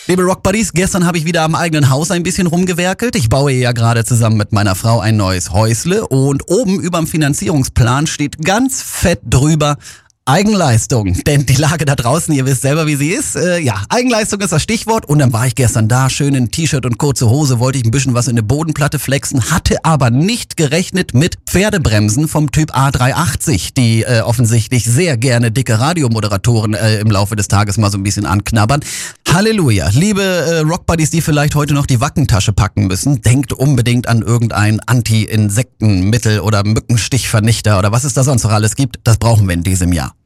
Liebe Rockbuddies, gestern habe ich wieder am eigenen Haus ein bisschen rumgewerkelt. Ich baue ja gerade zusammen mit meiner Frau ein neues Häusle und oben überm Finanzierungsplan steht ganz fett drüber Eigenleistung. Denn die Lage da draußen, ihr wisst selber, wie sie ist. Eigenleistung ist das Stichwort. Und dann war ich gestern da, schön in T-Shirt und kurze Hose, wollte ich ein bisschen was in eine Bodenplatte flexen, hatte aber nicht gerechnet mit Pferdebremsen vom Typ A380, die offensichtlich sehr gerne dicke Radiomoderatoren im Laufe des Tages mal so ein bisschen anknabbern. Halleluja. Liebe Rockbuddies, die vielleicht heute noch die Wackentasche packen müssen, denkt unbedingt an irgendein Anti-Insektenmittel oder Mückenstichvernichter oder was es da sonst noch alles gibt. Das brauchen wir in diesem Jahr.